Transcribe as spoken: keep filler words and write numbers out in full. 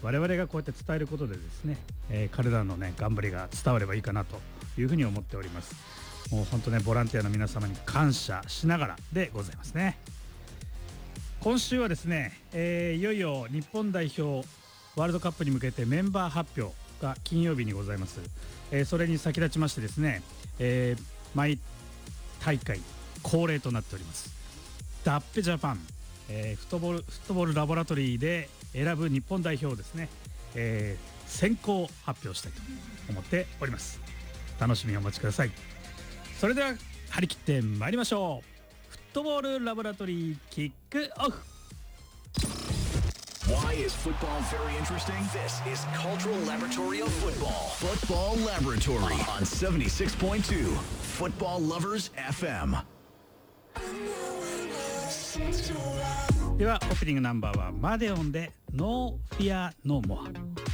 我々がこうやって伝えることでですね、えー、彼らのね頑張りが伝わればいいかなというふうに思っております。もう本当ねボランティアの皆様に感謝しながらでございますね。今週はですね、えー、いよいよ日本代表ワールドカップに向けてメンバー発表が金曜日にございます。えー、それに先立ちましてですね、えー、毎大会恒例となっておりますダッペジャパン、えー、フットボールフットボールラボラトリーで選ぶ日本代表をですね、えー、先行発表したいと思っております。楽しみにお待ちください。それでは張り切ってまいりましょう。フットボールラボラトリーキックオフ。 Why is football very interesting? This is Cultural Laboratory of Football. Football Laboratory on seventy-six point two Football Lovers エフエム。 ではオープニングナンバーはマデオンで No Fear No More。